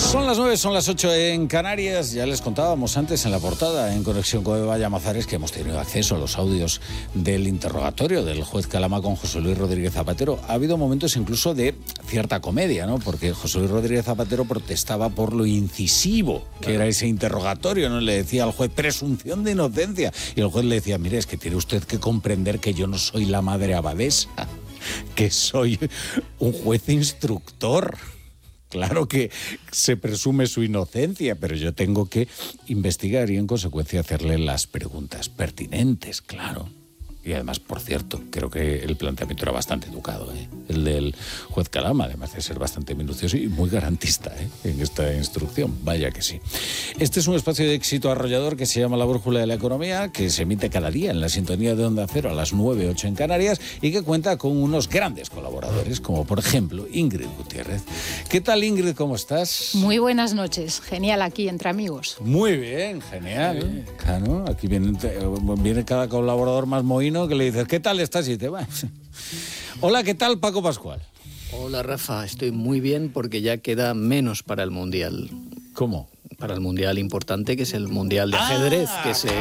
Son las 9, son las 8 en Canarias. Ya les contábamos antes en la portada, en conexión con Eva Llamazares, que hemos tenido acceso a los audios del interrogatorio del juez Calama con José Luis Rodríguez Zapatero. Ha habido momentos incluso de cierta comedia, ¿no? Porque José Luis Rodríguez Zapatero protestaba por lo incisivo que era ese interrogatorio, ¿no? Le decía al juez, presunción de inocencia. Y el juez le decía, mire, es que tiene usted que comprender que yo no soy la madre abadesa, que soy un juez instructor. Claro que se presume su inocencia, pero yo tengo que investigar y en consecuencia hacerle las preguntas pertinentes, claro. Y además, por cierto, creo que el planteamiento era bastante educado, el del juez Calama, además de ser bastante minucioso y muy garantista en esta instrucción, vaya que sí. Este es un espacio de éxito arrollador que se llama La Brújula de la Economía, que se emite cada día en la sintonía de Onda Cero a las 9:08 en Canarias y que cuenta con unos grandes colaboradores, como por ejemplo Ingrid Gutiérrez. ¿Qué tal, Ingrid? ¿Cómo estás? Muy buenas noches, genial aquí entre amigos. Muy bien, genial. Claro, aquí viene cada colaborador más mohino que le dices, ¿qué tal estás? Y te va. Hola, ¿qué tal, Paco Pascual? Hola, Rafa, estoy muy bien porque ya queda menos para el Mundial. ¿Cómo? Para el Mundial importante, que es el Mundial de ajedrez, que se...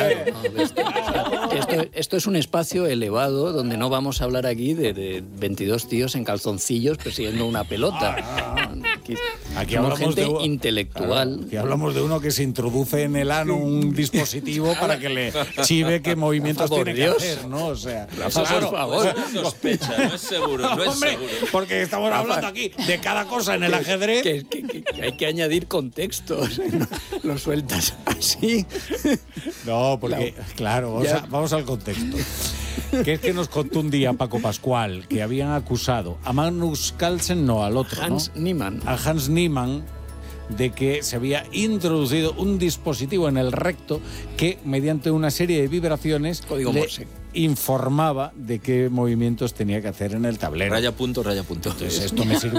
Claro, esto es un espacio elevado donde no vamos a hablar aquí de 22 tíos en calzoncillos persiguiendo una pelota. Aquí somos hablamos gente de intelectual. Claro, aquí hablamos de uno que se introduce en el ano un dispositivo para que le chive qué movimientos tiene que hacer, ¿no? O sea, Rafa, por favor. Sospecha, no es seguro, no es hombre, seguro. porque estamos hablando aquí de cada cosa en el ajedrez. Que hay que añadir contextos. Lo sueltas así. No, porque, claro, vamos al contexto. Que es que nos contó un día Paco Pascual que habían acusado a Magnus Carlsen, no al otro, Hans Niemann. A Hans Niemann, de que se había introducido un dispositivo en el recto que, mediante una serie de vibraciones, Código Morse, informaba de qué movimientos tenía que hacer en el tablero. Raya punto. Entonces esto me sirve